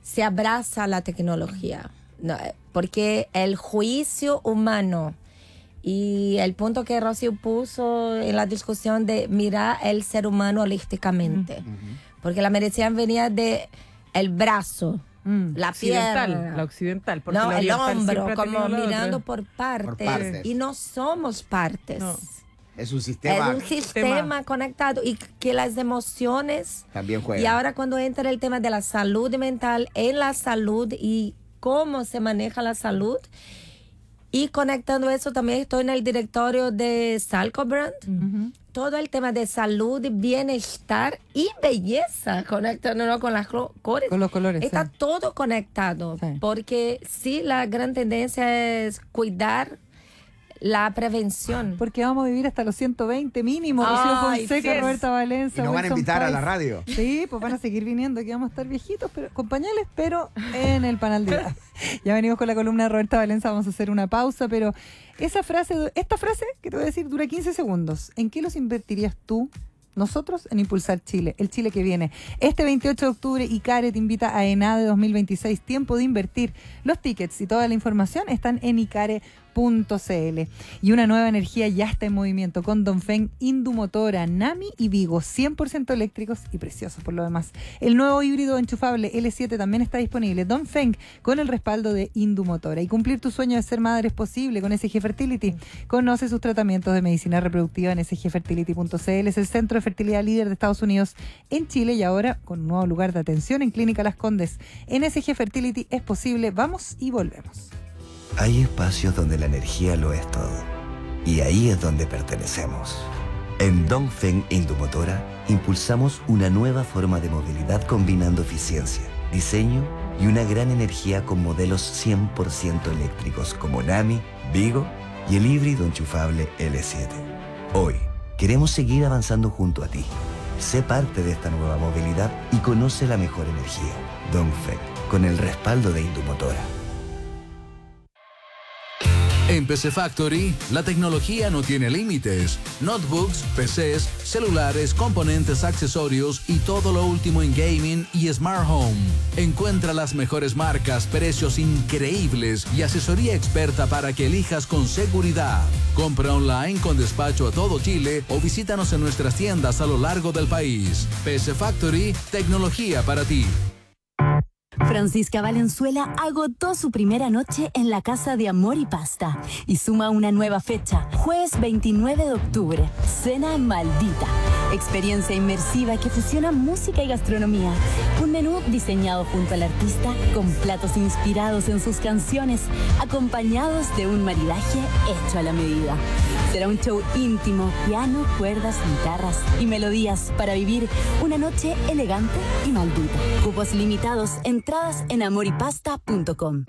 se abraza la tecnología, ¿no? Porque el juicio humano y el punto que Rocío puso en la discusión de mirar el ser humano holísticamente, porque la medicina venía de el brazo, la pierna, la occidental, porque no, la el oriental hombro, siempre ha como tenido lo mirando otro. por partes, y no somos partes. No. Es un sistema. Es un sistema conectado y que las emociones también juegan. Y ahora cuando entra el tema de la salud mental, en la salud y cómo se maneja la salud, y conectando eso también estoy en el directorio de Salcobrand. Todo el tema de salud, bienestar y belleza, conectándolo con las colores. Con los colores. Está todo conectado, porque sí, la gran tendencia es cuidar la prevención. Porque vamos a vivir hasta los 120 mínimo. Rocío Fonseca, Roberta Valenza. Y nos van a Wilson invitar a Pais. la radio. Sí, pues van a seguir viniendo, que vamos a estar viejitos, pero con pañales, pero en el panel de edad. Ya venimos con la columna de Roberta Valenza, vamos a hacer una pausa, pero esta frase que te voy a decir dura 15 segundos. ¿En qué los invertirías tú? Nosotros en Impulsar Chile, el Chile que viene. Este 28 de octubre, ICARE te invita a ENADE 2026, tiempo de invertir. Los tickets y toda la información están en icare.cl. Y una nueva energía ya está en movimiento con Dongfeng, Indumotora, Nami y Vigo, 100% eléctricos y preciosos por lo demás. El nuevo híbrido enchufable L7 también está disponible. Dongfeng con el respaldo de Indumotora. Y cumplir tu sueño de ser madre es posible con SG Fertility. Conoce sus tratamientos de medicina reproductiva en sgfertility.cl. Es el centro de fertilidad líder de Estados Unidos en Chile y ahora con un nuevo lugar de atención en Clínica Las Condes. En SG Fertility es posible. Vamos y volvemos. Hay espacios donde la energía lo es todo. Y ahí es donde pertenecemos. En Dongfeng Indumotora impulsamos una nueva forma de movilidad combinando eficiencia, diseño y una gran energía con modelos 100% eléctricos como Nami, Vigo y el híbrido enchufable L7. Hoy queremos seguir avanzando junto a ti. Sé parte de esta nueva movilidad y conoce la mejor energía. Dongfeng, con el respaldo de Indumotora. En PC Factory, la tecnología no tiene límites. Notebooks, PCs, celulares, componentes, accesorios y todo lo último en gaming y smart home. Encuentra las mejores marcas, precios increíbles y asesoría experta para que elijas con seguridad. Compra online con despacho a todo Chile o visítanos en nuestras tiendas a lo largo del país. PC Factory, tecnología para ti. Francisca Valenzuela agotó su primera noche en la Casa de Amor y Pasta y suma una nueva fecha, jueves 29 de octubre, Cena Maldita. Experiencia inmersiva que fusiona música y gastronomía. Un menú diseñado junto al artista con platos inspirados en sus canciones, acompañados de un maridaje hecho a la medida. Será un show íntimo, piano, cuerdas, guitarras y melodías para vivir una noche elegante y maldita. Cupos limitados, entradas en amoripasta.com.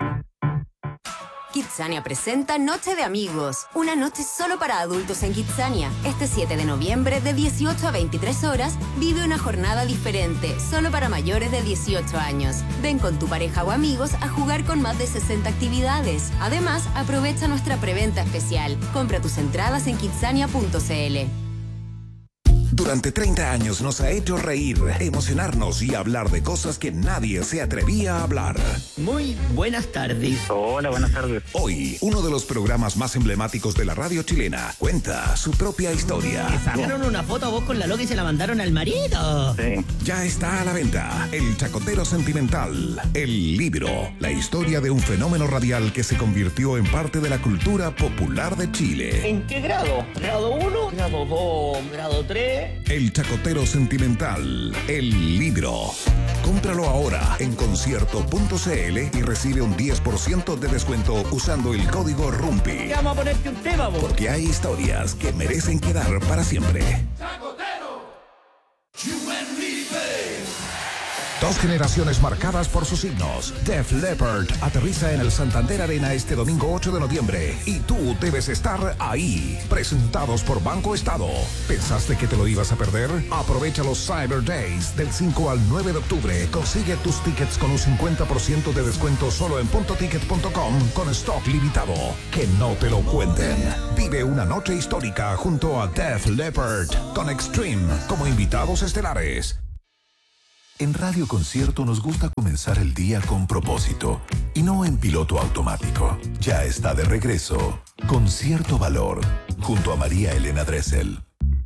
Kidzania presenta Noche de Amigos, una noche solo para adultos en Kidzania. Este 7 de noviembre, de 18 a 23 horas, vive una jornada diferente, solo para mayores de 18 años. Ven con tu pareja o amigos a jugar con más de 60 actividades. Además, aprovecha nuestra preventa especial. Compra tus entradas en kidzania.cl. Durante 30 años nos ha hecho reír, emocionarnos y hablar de cosas que nadie se atrevía a hablar. Muy buenas tardes. Hola, buenas tardes. Hoy, uno de los programas más emblemáticos de la radio chilena cuenta su propia historia. Le sacaron una foto a vos con la loca y se la mandaron al marido. Sí. Ya está a la venta El Chacotero Sentimental, el libro, la historia de un fenómeno radial que se convirtió en parte de la cultura popular de Chile. ¿En qué grado? ¿Grado 1? ¿Grado 2? ¿Grado 3? El Chacotero Sentimental, el libro. Cómpralo ahora en concierto.cl y recibe un 10% de descuento usando el código RUMPI. Vamos a ponerte un tema, vos. Porque hay historias que merecen quedar para siempre. Chacotero. You and me, babe. Dos generaciones marcadas por sus signos. Def Leppard aterriza en el Santander Arena este domingo 8 de noviembre y tú debes estar ahí. Presentados por Banco Estado. ¿Pensaste que te lo ibas a perder? Aprovecha los Cyber Days del 5 al 9 de octubre. Consigue tus tickets con un 50% de descuento solo en puntoticket.com con stock limitado. Que no te lo cuenten. Vive una noche histórica junto a Def Leppard con Extreme como invitados estelares. En Radio Concierto nos gusta comenzar el día con propósito y no en piloto automático. Ya está de regreso Concierto Valor junto a María Elena Dressel.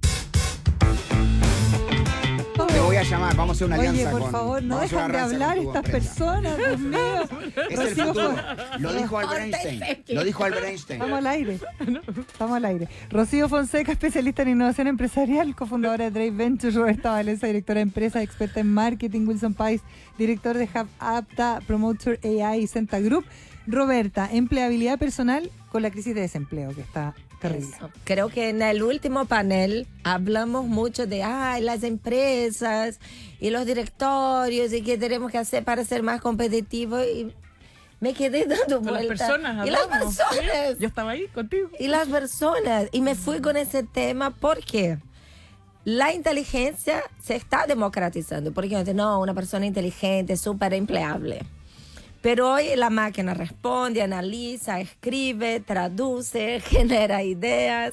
Te voy a llamar, vamos a hacer una alianza. Oye, por favor, no dejan de hablar estas personas, Dios mío. Es el futuro. Lo dijo Albert Einstein. Lo dijo Albert Einstein. Estamos al aire. Estamos al aire. Rocío Fonseca, especialista en innovación empresarial, cofundadora de Drive Ventures. Roberta Valenza, directora de empresas, experta en marketing. Wilson Pais, director de Hub Apta, Promoter AI y Senta Group. Roberta, empleabilidad personal con la crisis de desempleo que está terrible. Eso. Creo que en el último panel hablamos mucho de las empresas y los directorios y qué tenemos que hacer para ser más competitivos, y me quedé dando vueltas. Las personas, y las personas. Yo estaba ahí contigo. Y las personas. Y me fui con ese tema porque la inteligencia se está democratizando. Porque antes, no, una persona inteligente, súper empleable. Pero hoy la máquina responde, analiza, escribe, traduce, genera ideas.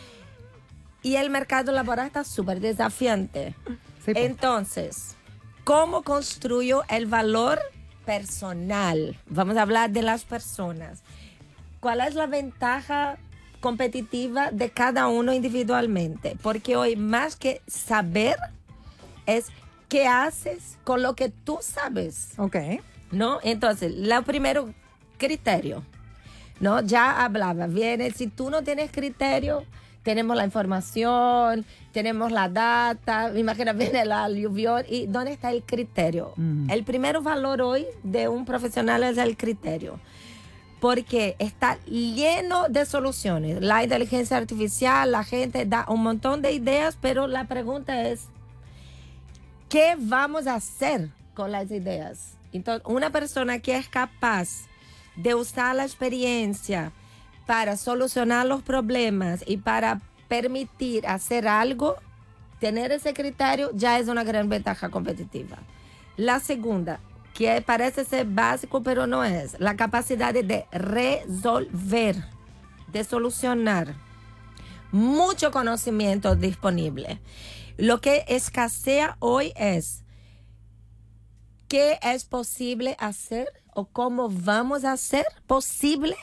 Y el mercado laboral está súper desafiante. Sí, pues. Entonces, ¿cómo construyo el valor personal? Vamos a hablar de las personas. ¿Cuál es la ventaja competitiva de cada uno individualmente? Porque hoy, más que saber, es qué haces con lo que tú sabes. Ok. ¿No? Entonces, el primero criterio, ¿no? Ya hablaba, viene, si tú no tienes criterio, tenemos la información, tenemos la data, imagina, viene la alluvión, ¿y dónde está el criterio? El primer valor hoy de un profesional es el criterio, porque está lleno de soluciones. La inteligencia artificial, la gente da un montón de ideas, pero la pregunta es, ¿qué vamos a hacer con las ideas? Entonces, una persona que es capaz de usar la experiencia para solucionar los problemas y para permitir hacer algo, tener ese criterio ya es una gran ventaja competitiva. La segunda, que parece ser básico, pero no es, la capacidad de resolver, de solucionar. Mucho conocimiento disponible. Lo que escasea hoy es qué es posible hacer o cómo vamos a hacer posible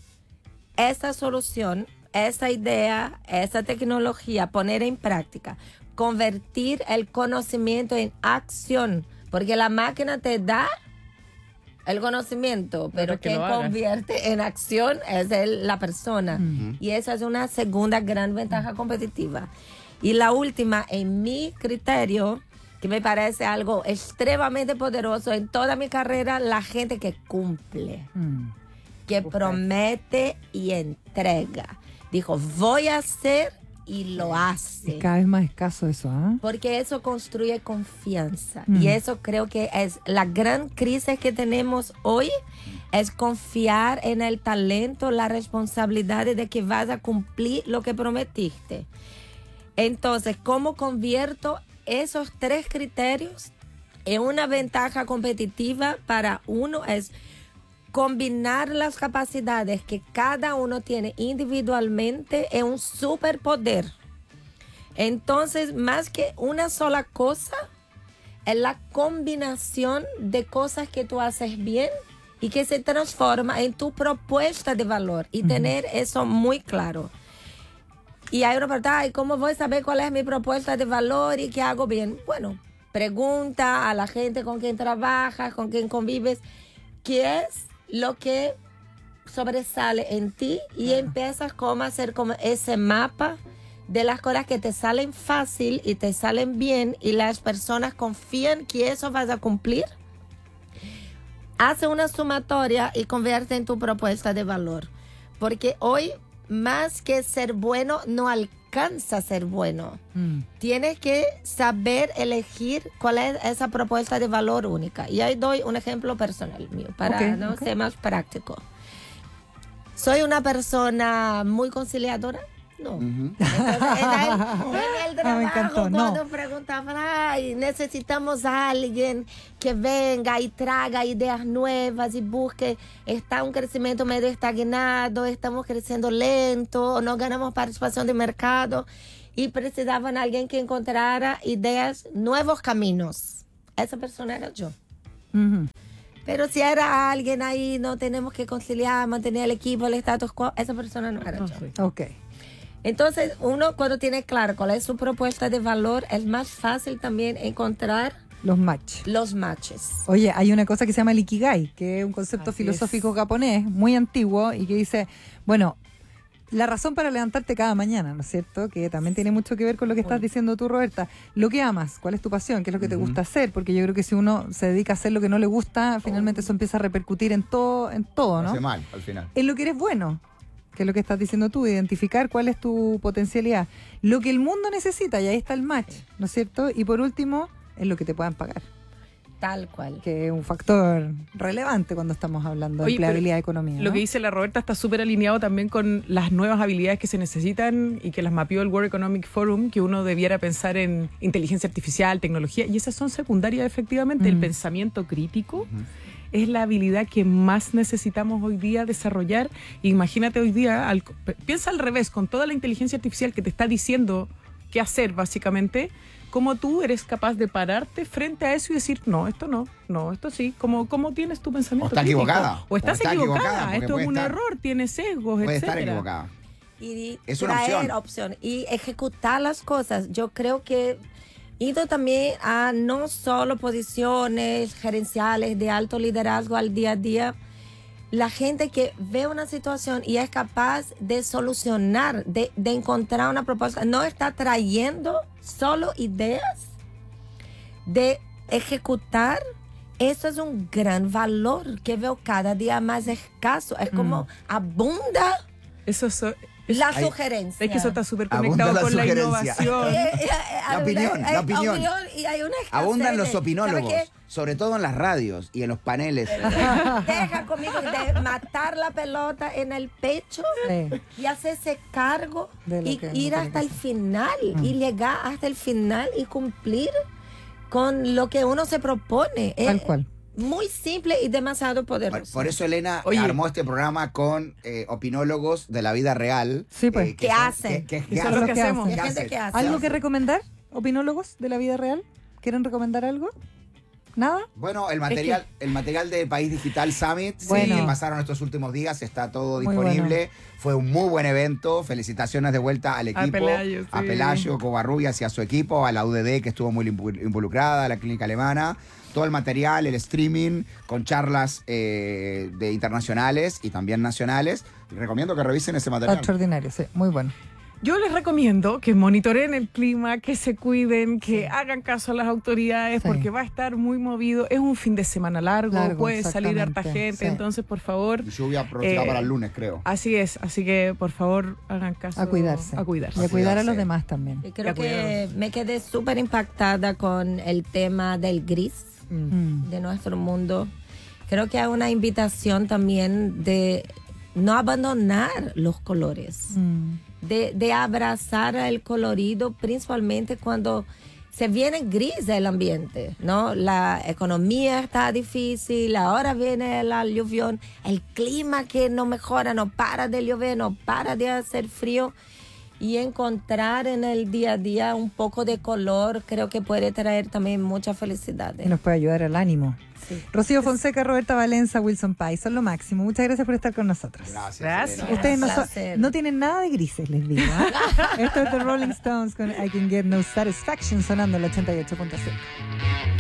esa solución, esa idea, esa tecnología, poner en práctica, convertir el conocimiento en acción, porque la máquina te da el conocimiento, pero quien convierte en acción es la persona. Y esa es una segunda gran ventaja competitiva. Y la última, en mi criterio, que me parece algo extremadamente poderoso en toda mi carrera, la gente que cumple, que promete y entrega. Dijo, voy a hacer y lo hace. Es cada vez más escaso eso, ¿ah? Porque eso construye confianza. Y eso creo que es la gran crisis que tenemos hoy, es confiar en el talento, la responsabilidad de que vas a cumplir lo que prometiste. Entonces, ¿cómo convierto esos tres criterios en una ventaja competitiva para uno? Es combinar las capacidades que cada uno tiene individualmente en un superpoder. Entonces, más que una sola cosa, es la combinación de cosas que tú haces bien y que se transforma en tu propuesta de valor, y tener eso muy claro. Y hay una pregunta, ¿cómo voy a saber cuál es mi propuesta de valor y qué hago bien? Bueno, pregunta a la gente con quien trabajas, con quien convives, qué es lo que sobresale en ti, y empiezas como a hacer como ese mapa de las cosas que te salen fácil y te salen bien y las personas confían que eso vas a cumplir. Hace una sumatoria y convierte en tu propuesta de valor. Porque hoy, más que ser bueno, no alcanza a ser bueno. Tienes que saber elegir cuál es esa propuesta de valor única. Y ahí doy un ejemplo personal mío para ser más práctico. ¿Soy una persona muy conciliadora? No. Entonces, en el trabajo, me encantó, cuando preguntaban, necesitamos a alguien que venga y traga ideas nuevas y busque, está un crecimiento medio estagnado, estamos creciendo lento, no ganamos participación de mercado, y precisaban a alguien que encontrara ideas, nuevos caminos. esa persona era yo. Ujú. Pero si era alguien ahí, no tenemos que conciliar, mantener el equipo, el status quo, esa persona no era yo. Ok. Entonces, uno cuando tiene claro cuál es su propuesta de valor, es más fácil también encontrar Los match. los matches. Oye, hay una cosa que se llama el Ikigai, que es un concepto Así filosófico japonés muy antiguo y que dice, bueno, la razón para levantarte cada mañana, ¿no es cierto? Que también tiene mucho que ver con lo que estás diciendo tú, Roberta. Lo que amas, ¿cuál es tu pasión? ¿Qué es lo que te gusta hacer? Porque yo creo que si uno se dedica a hacer lo que no le gusta, finalmente eso empieza a repercutir en todo, ¿no? Hace mal, al final. En lo que eres bueno, que es lo que estás diciendo tú, identificar cuál es tu potencialidad. Lo que el mundo necesita, y ahí está el match, ¿no es cierto? Y por último, en lo que te puedan pagar, Tal cual. que es un factor relevante cuando estamos hablando de Oye, empleabilidad pero y economía, ¿no? Lo que dice la Roberta está súper alineado también con las nuevas habilidades que se necesitan y que las mapeó el World Economic Forum, que uno debiera pensar en inteligencia artificial, tecnología, y esas son secundarias efectivamente. El pensamiento crítico es la habilidad que más necesitamos hoy día desarrollar. Imagínate hoy día, piensa al revés, con toda la inteligencia artificial que te está diciendo qué hacer básicamente, cómo tú eres capaz de pararte frente a eso y decir, no, esto no, esto sí. ¿Cómo tienes tu pensamiento O está crítico? equivocada. O estás O está equivocada. equivocada, Esto porque es un puede estar- error, tiene sesgos, Puede estar etcétera. equivocada. Y Es una traer opción. y ejecutar las cosas. Yo creo que ido también a no solo posiciones gerenciales de alto liderazgo al día a día, la gente que ve una situación y es capaz de solucionar, de encontrar una propuesta, no está trayendo solo ideas, de ejecutar. Eso es un gran valor que veo cada día más escaso. Es como abunda Eso es... la sugerencia. Es que eso está súper Abunda conectado la con la sugerencia. innovación. La opinión. Y hay una Abundan escasez los de- opinólogos, ¿sabe qué? sobre todo en las radios y en los paneles. Deja conmigo de matar la pelota en el pecho Sí. y hacerse cargo De lo y que uno ir tiene hasta que el final y llegar hasta el final y cumplir con lo que uno se propone. Tal Es cual. muy simple y demasiado poderoso. Por eso Elena Oye. armó este programa con opinólogos de la vida real. Sí, pues. ¿Qué hacen? Que Eso es lo que hacemos. Hay gente que hace. ¿Algo que recomendar, opinólogos de la vida real? ¿Quieren recomendar algo? ¿Nada? Bueno, el material de País Digital Summit, Bueno. que pasaron estos últimos días, está todo Muy disponible. Fue un muy buen evento. Felicitaciones de vuelta al equipo, Pelayo, sí. a Pelayo Covarrubias y a su equipo, a la UDD que estuvo muy involucrada, a la clínica alemana. Todo el material, el streaming, con charlas de internacionales y también nacionales. Recomiendo que revisen ese material. Extraordinario, sí, muy bueno. Yo les recomiendo que monitoreen el clima, que se cuiden, que hagan caso a las autoridades, Sí. porque va a estar muy movido. Es un fin de semana largo, puede salir harta exactamente, gente, sí. entonces por favor. Lluvia pronosticada para el lunes, creo. Así es, así que por favor hagan caso. A cuidarse. A cuidarse. Y a cuidar a los cuidarse. demás también. Y creo que me quedé súper impactada con el tema del gris de nuestro mundo. Creo que hay una invitación también de no abandonar los colores, de abrazar el colorido, principalmente cuando se viene gris el ambiente, ¿no? La economía está difícil, ahora viene la lluvión, el clima que no mejora, no para de llover, no para de hacer frío. Y encontrar en el día a día un poco de color creo que puede traer también mucha felicidad. Y nos puede ayudar al ánimo. Sí. Rocío Fonseca, Roberta Valenza, Wilson Pais, son lo máximo. Muchas gracias por estar con nosotros. Gracias. Elena. Ustedes Placer. no tienen nada de grises, les digo. ¿Ah? Esto es The Rolling Stones con I Can Get No Satisfaction sonando el 88.5.